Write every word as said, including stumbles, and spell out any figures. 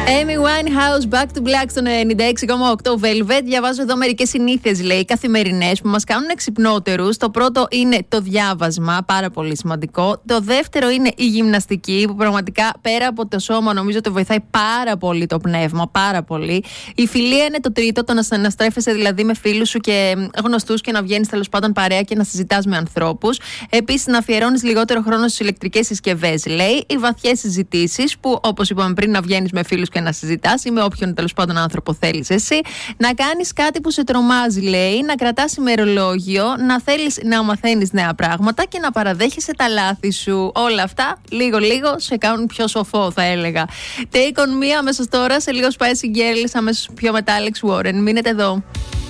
Amy Winehouse, Back to Black στο ενενήντα έξι κόμμα οκτώ Velvet. Διαβάζω εδώ μερικές συνήθειες, λέει, καθημερινές που μας κάνουν εξυπνότερους. Το πρώτο είναι το διάβασμα, πάρα πολύ σημαντικό. Το δεύτερο είναι η γυμναστική, που πραγματικά πέρα από το σώμα νομίζω ότι βοηθάει πάρα πολύ το πνεύμα, πάρα πολύ. Η φιλία είναι το τρίτο, το να στρέφεσαι δηλαδή με φίλους σου και γνωστούς και να βγαίνεις τέλος πάντων παρέα και να συζητάς με ανθρώπους. Επίσης, να αφιερώνεις λιγότερο χρόνο στις ηλεκτρικές συσκευές, λέει. Οι βαθιές συζητήσεις, που όπως είπαμε πριν, να βγαίνεις με φίλους και να συζητάς ή με όποιον τέλος πάντων άνθρωπο θέλεις εσύ. Να κάνεις κάτι που σε τρομάζει, λέει. Να κρατάς ημερολόγιο. Να θέλεις να μαθαίνεις νέα πράγματα και να παραδέχεσαι τα λάθη σου. Όλα αυτά λίγο-λίγο σε κάνουν πιο σοφό, θα έλεγα. Take on me αμέσως τώρα. Σε λίγο Spicy Girls, αμέσως πιο μετά Alex Warren. Μείνετε εδώ.